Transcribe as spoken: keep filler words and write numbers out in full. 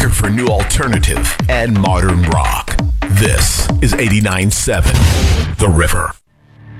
here for new alternative and modern rock. This is eighty-nine point seven The River.